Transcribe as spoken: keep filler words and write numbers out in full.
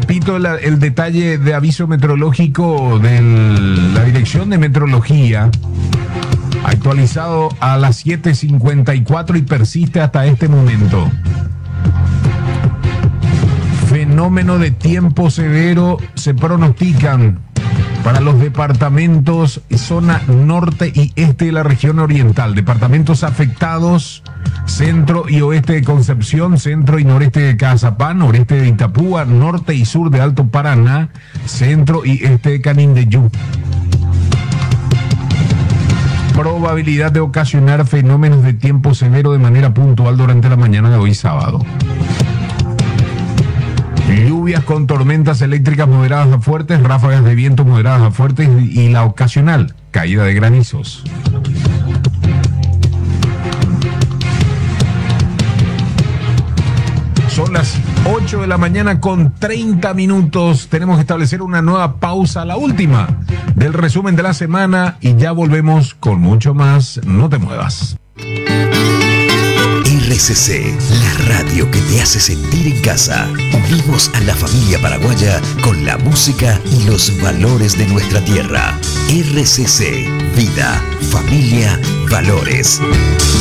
Repito el, el detalle de aviso meteorológico de la Dirección de Meteorología, actualizado a las siete cincuenta y cuatro y persiste hasta este momento. Fenómeno de tiempo severo se pronostican para los departamentos zona norte y este de la región oriental. Departamentos afectados: centro y oeste de Concepción, centro y noreste de Cazapán, noreste de Itapúa, norte y sur de Alto Paraná, centro y este de Canindeyú. Probabilidad de ocasionar fenómenos de tiempo severo de manera puntual durante la mañana de hoy sábado. Lluvias con tormentas eléctricas moderadas a fuertes, ráfagas de viento moderadas a fuertes y la ocasional caída de granizos. Son las ocho de la mañana con treinta minutos. Tenemos que establecer una nueva pausa, la última del resumen de la semana, y ya volvemos con mucho más. No te muevas. R C C, la radio que te hace sentir en casa. Unimos a la familia paraguaya con la música y los valores de nuestra tierra. R C C, vida, familia, valores.